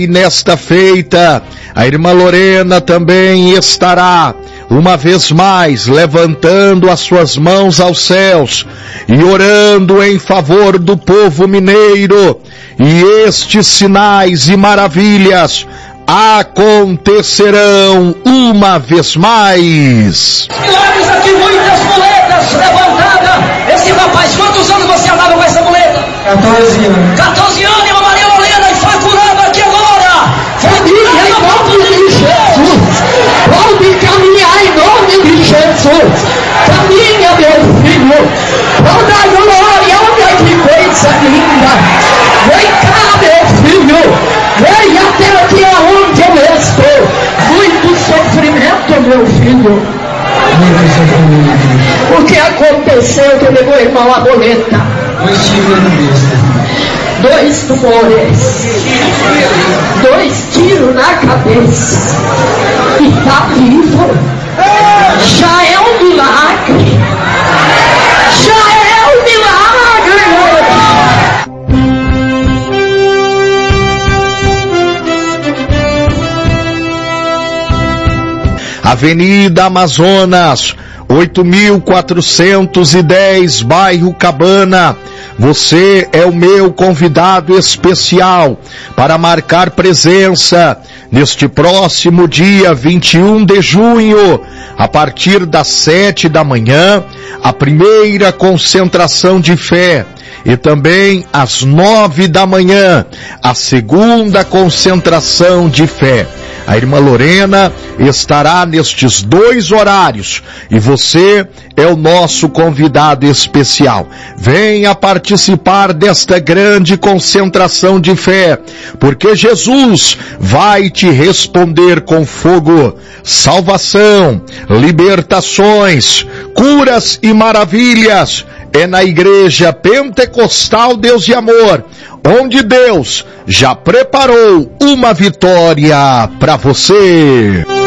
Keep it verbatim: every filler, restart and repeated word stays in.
e nesta feita, a irmã Lorena também estará, uma vez mais, levantando as suas mãos aos céus e orando em favor do povo mineiro. E estes sinais e maravilhas acontecerão uma vez mais. Milagres aqui, muitas muletas levantadas. Esse rapaz, quantos anos você andava com essa muleta? quatorze anos. quatorze anos, irmã Maria Lorena, e foi curada aqui agora. Família, em nome de Jesus. Pode caminhar em nome de Jesus. Caminha, meu filho. Toda a glória, olha que coisa linda. Vem cá, meu filho. Vem até aqui aonde eu estou. Muito sofrimento, meu filho. Muito sofrimento. O que aconteceu que levou o irmão a boleta? Dois tiros na cabeça. Dois tumores. Dois tiros na cabeça. E tá vivo. Já é um milagre. Já é um milagre. Avenida Amazonas, oito mil quatrocentos e dez, bairro Cabana. Você é o meu convidado especial para marcar presença neste próximo dia vinte e um de junho, a partir das sete da manhã, a primeira concentração de fé. E também às nove da manhã, a segunda concentração de fé. A irmã Lorena estará nestes dois horários e você é o nosso convidado especial. Venha participar desta grande concentração de fé, porque Jesus vai te responder com fogo, salvação, libertações, curas e maravilhas. É na Igreja Pentecostal Deus e Amor, onde Deus já preparou uma vitória para você.